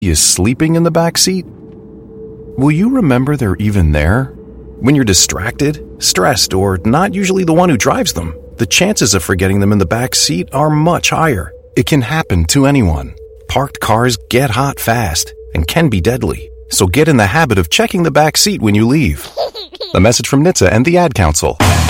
is sleeping in the back seat? Will you remember they're even there? When you're distracted, stressed, or not usually the one who drives them, the chances of forgetting them in the back seat are much higher. It can happen to anyone. Parked cars get hot fast and can be deadly, so get in the habit of checking the back seat when you leave. A message from NHTSA and the Ad Council.